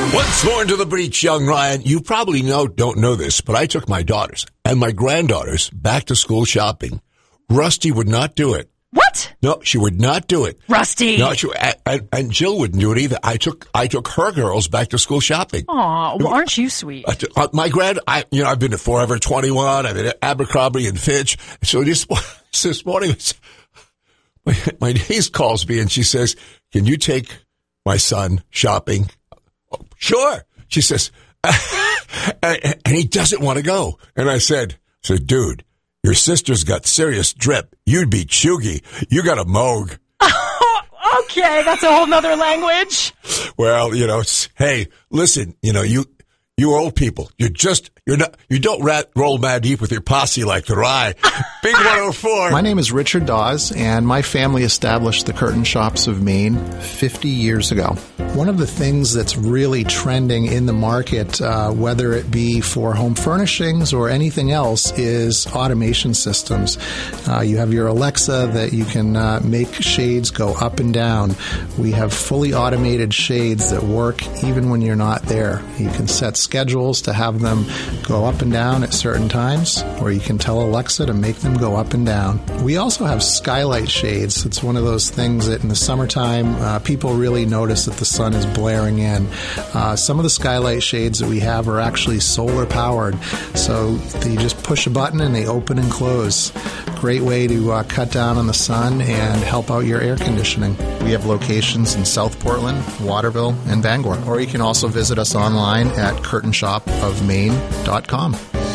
Once more into the breach, young Ryan. You probably don't know this, but I took my daughters and my granddaughters back to school shopping. Rusty would not do it. What? No, she would not do it. Rusty. No, and Jill wouldn't do it either. I took her girls back to school shopping. Aw, well, aren't you sweet? I've been to Forever 21. I've been at Abercrombie and Fitch. So this morning, my niece calls me and she says, "Can you take my son shopping?" Oh, sure. She says, and he doesn't want to go. And I said, dude, your sister's got serious drip. You'd be chuggy. You got a moog. Oh, okay, that's a whole nother language. Well, hey, listen, you old people, you don't roll mad deep with your posse like the Rye. Big 104. My name is Richard Dawes, and my family established the Curtain Shops of Maine 50 years ago. One of the things that's really trending in the market, whether it be for home furnishings or anything else, is automation systems. You have your Alexa that you can make shades go up and down. We have fully automated shades that work even when you're not there. You can set schedules to have them go up and down at certain times, or you can tell Alexa to make them go up and down. We also have skylight shades. It's one of those things that in the summertime, people really notice that the sun is blaring in. Some of the skylight shades that we have are actually solar powered, so you just push a button and they open and close. Great way to cut down on the sun and help out your air conditioning. We have locations in South Portland, Waterville, and Bangor. Or you can also visit us online at curtainshopofmaine.com.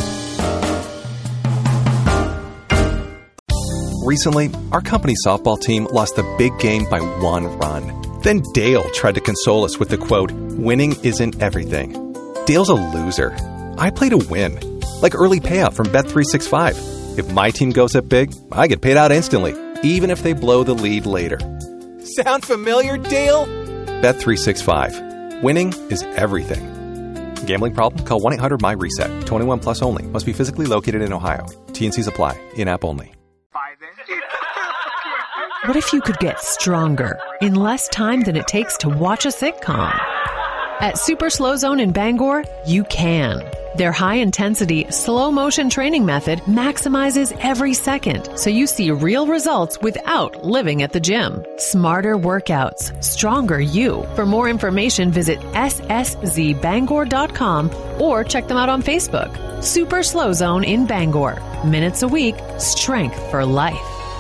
Recently, our company softball team lost the big game by 1 run. Then Dale tried to console us with the quote, "Winning isn't everything." Dale's a loser. I play to win, like early payout from Bet365. If my team goes up big, I get paid out instantly, even if they blow the lead later. Sound familiar, Dale? Bet365. Winning is everything. Gambling problem? Call 1-800-MY-RESET. 21 plus only. Must be physically located in Ohio. T&Cs apply. In-app only. What if you could get stronger in less time than it takes to watch a sitcom? At Super Slow Zone in Bangor, you can. Their high-intensity, slow-motion training method maximizes every second, so you see real results without living at the gym. Smarter workouts, stronger you. For more information, visit sszbangor.com or check them out on Facebook. Super Slow Zone in Bangor. Minutes a week, strength for life.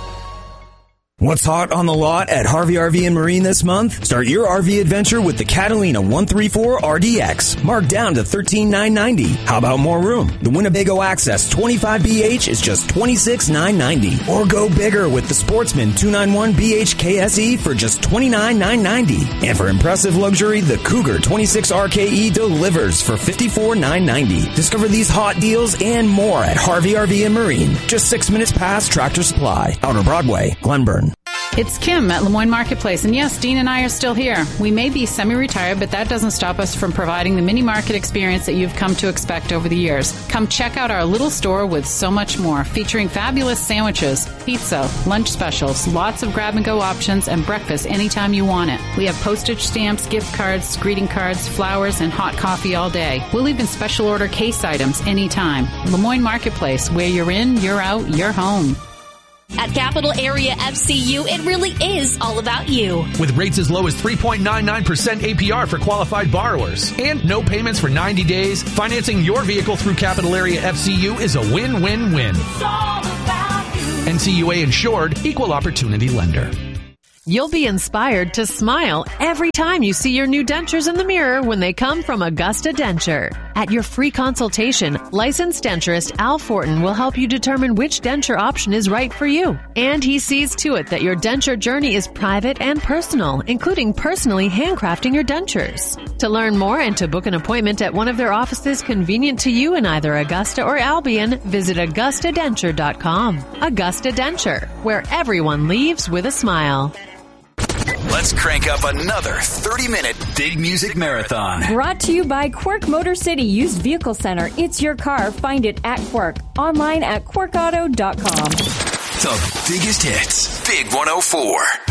What's hot on the lot at Harvey RV and Marine this month? Start your RV adventure with the Catalina 134 RDX, marked down to $13,990. How about more room? The Winnebago Access 25BH is just $26,990. Or go bigger with the Sportsman 291 BH KSE for just $29,990. And for impressive luxury, the Cougar 26 RKE delivers for $54,990. Discover these hot deals and more at Harvey RV and Marine, just 6 minutes past Tractor Supply, Outer Broadway, Glenburn. It's Kim at Lemoyne Marketplace, and yes, Dean and I are still here. We may be semi-retired, but that doesn't stop us from providing the mini-market experience that you've come to expect over the years. Come check out our little store with so much more, featuring fabulous sandwiches, pizza, lunch specials, lots of grab-and-go options, and breakfast anytime you want it. We have postage stamps, gift cards, greeting cards, flowers, and hot coffee all day. We'll even special order case items anytime. Lemoyne Marketplace, where you're in, you're out, you're home. At Capital Area FCU, it really is all about you. With rates as low as 3.99% APR for qualified borrowers and no payments for 90 days, financing your vehicle through Capital Area FCU is a win-win-win. It's all about you. NCUA insured, equal opportunity lender. You'll be inspired to smile every time you see your new dentures in the mirror when they come from Augusta Denture. At your free consultation, licensed denturist Al Fortin will help you determine which denture option is right for you. And he sees to it that your denture journey is private and personal, including personally handcrafting your dentures. To learn more and to book an appointment at one of their offices convenient to you in either Augusta or Albion, visit AugustaDenture.com. Augusta Denture, where everyone leaves with a smile. Let's crank up another 30-minute Big Music Marathon. Brought to you by Quirk Motor City Used Vehicle Center. It's your car. Find it at Quirk. Online at quirkauto.com. The biggest hits. Big 104.